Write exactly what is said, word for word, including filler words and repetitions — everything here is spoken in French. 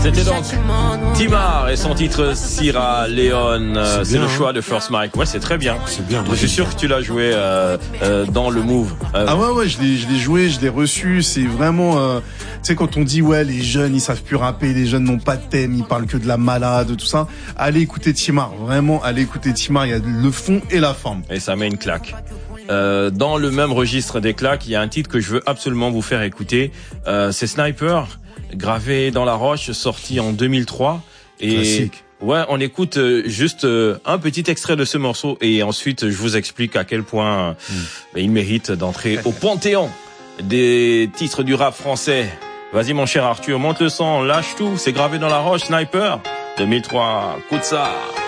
C'était donc Timar et son titre Sierra Leone. C'est, c'est le choix de First Mike. Ouais, c'est très bien. C'est bien. Je suis sûr que tu l'as joué euh, euh, dans le Move. Euh, ah ouais, ouais, je l'ai, je l'ai joué, je l'ai reçu. C'est vraiment, euh, tu sais, quand on dit ouais, les jeunes, ils savent plus rapper, les jeunes n'ont pas de thème, ils parlent que de la malade, tout ça. Allez écouter Timar. Vraiment, allez écouter Timar. Il y a le fond et la forme. Et ça met une claque. Euh, dans le même registre des claques, il y a un titre que je veux absolument vous faire écouter. Euh, c'est Sniper, gravé dans la roche, sorti en deux mille trois. Et classique. Ouais, on écoute juste un petit extrait de ce morceau et ensuite je vous explique à quel point mm. il mérite d'entrer au panthéon des titres du rap français. Vas-y mon cher Arthur, monte le son, lâche tout, c'est gravé dans la roche, Sniper, deux mille trois, écoute ça.